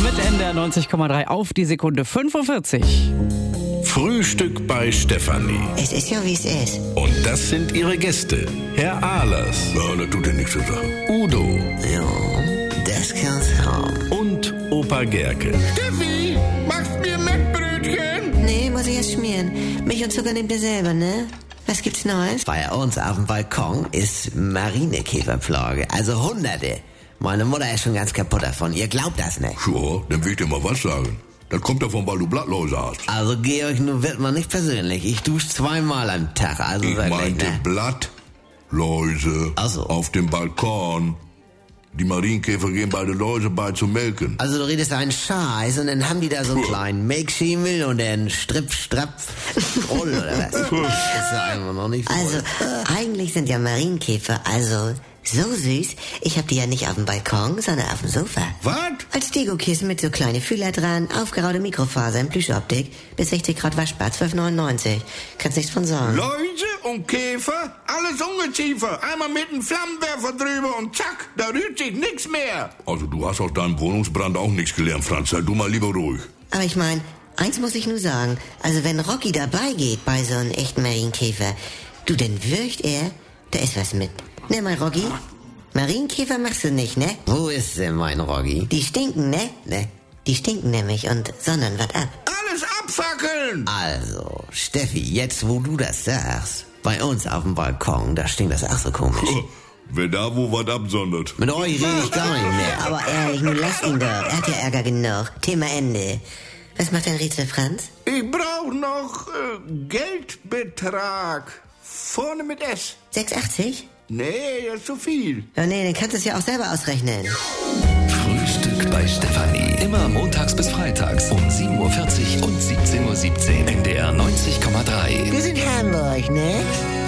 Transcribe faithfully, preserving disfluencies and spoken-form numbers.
Mit N D R neunzig Komma drei auf die Sekunde fünfundvierzig. Frühstück bei Stefanie. Es ist ja, wie es ist. Und das sind ihre Gäste. Herr Ahlers. Ja, das tut dir nichts zu sagen. Udo. Ja, das kann's haben. Und Opa Gerke. Steffi, machst mir Mettbrötchen? Nee, muss ich erst schmieren. Milch und Zucker nehmt ihr selber, ne? Was gibt's Neues? Bei uns auf dem Balkon ist Marinekäferplage, also Hunderte. Meine Mutter ist schon ganz kaputt davon, ihr glaubt das nicht. Ja, dann will ich dir mal was sagen. Das kommt davon, weil du Blattläuse hast. Also Georg, nun wird man nicht persönlich. Ich dusche zweimal am Tag, also Ich wirklich, meinte ne? Blattläuse Ach so. auf dem Balkon. Die Marienkäfer gehen bei den Läuse bei zu melken. Also du redest einen Scheiß und dann haben die da so einen kleinen Milchschimmel und einen Stripp, Strapp, Roll oder was? Das ist ja einfach noch nicht voll. Also, eigentlich sind ja Marienkäfer, also so süß. Ich hab die ja nicht auf dem Balkon, sondern auf dem Sofa. Was? Als Dekokissen mit so kleine Fühler dran, aufgeraute Mikrofasern, Plüschoptik, bis sechzig Grad waschbar, zwölf neunundneunzig. Kannst nichts von sagen. Läuse und Käfer, alles Ungeziefer. Einmal mit einem Flammenwerfer drüber und zack, da rührt sich nichts mehr. Also du hast aus deinem Wohnungsbrand auch nichts gelernt, Franz. Sei du mal lieber ruhig. Aber ich mein, eins muss ich nur sagen, also wenn Rocky dabei geht bei so einem echten Marienkäfer, du, dann wirkt er, da ist was mit. Ne, mein Rocky? Marienkäfer machst du nicht, ne? Wo ist denn mein Roggi? Die stinken, ne? Ne? Die stinken nämlich und sondern was ab. Alles abfackeln! Also, Steffi, jetzt wo du das sagst, bei uns auf dem Balkon, da stinkt das auch so komisch. Wer da wo was absondert. Mit euch rede ich gar nicht mehr. Aber ehrlich, nun lass ihn doch. Er hat ja Ärger genug. Thema Ende. Was macht dein Rätsel, Franz? Ich brauch noch äh, Geldbetrag. Vorne mit S. sechs achtzig? Nee, das ist zu viel. Ja, nee, dann kannst du es ja auch selber ausrechnen. Frühstück bei Stefanie. Immer montags bis freitags um sieben Uhr vierzig und siebzehn Uhr siebzehn. N D R neunzig Komma drei. Wir sind Hamburg, ne?